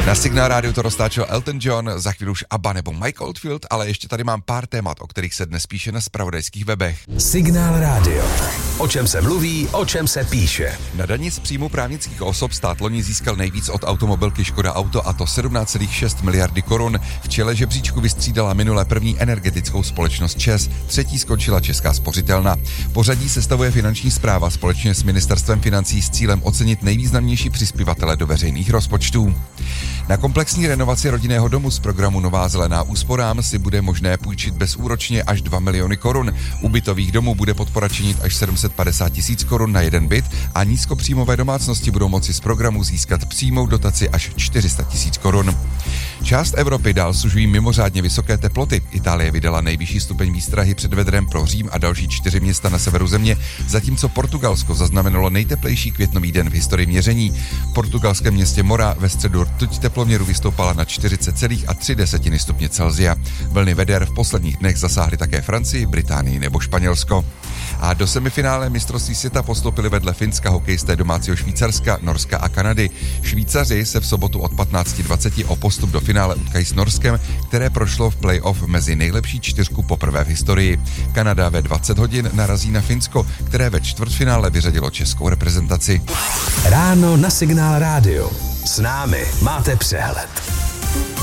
Na Signál rádiu to roztáčel Elton John, za chvíli už ABBA nebo Mike Oldfield, ale ještě tady mám pár témat, o kterých se dnes píše na zpravodajských webech. Signál rádio. O čem se mluví, o čem se píše. Na dani z příjmu právnických osob stát loni získal nejvíc od automobilky Škoda Auto, a to 17,6 miliardy korun. V čele žebříčku vystřídala minule první energetickou společnost ČEZ, třetí skončila Česká spořitelna. Pořadí sestavuje Finanční správa společně s Ministerstvem financí s cílem ocenit nejvýznamnější přispěvatele do veřejných rozpočtů. Na komplexní renovaci rodinného domu z programu Nová zelená úsporám si bude možné půjčit bezúročně až 2 miliony korun. U bytových domů bude podpora činit až 750 tisíc korun na jeden byt a nízkopříjmové domácnosti budou moci z programu získat přímou dotaci až 400 tisíc korun. Část Evropy dál sužují mimořádně vysoké teploty. Itálie vydala nejvyšší stupeň výstrahy před vedrem pro Řím a další 4 města na severu země, zatímco Portugalsko zaznamenalo nejteplejší květnový den v historii měření. V portugalském městě Mora ve středu rtuť teploměru vystoupala na 40,3 stupně Celsia. Vlny veder v posledních dnech zasáhly také Francii, Británii nebo Španělsko. A do semifinále mistrovství světa postoupili vedle Finska hokejisté domácího Švýcarska, Norska a Kanady. Švýcaři se v sobotu od 15:20 o postup do finále utkají s Norskem, které prošlo v play-off mezi nejlepší čtyřku poprvé v historii. Kanada ve 20 hodin narazí na Finsko, které ve čtvrtfinále vyřadilo českou reprezentaci. Ráno na Signál rádio. S námi máte přehled.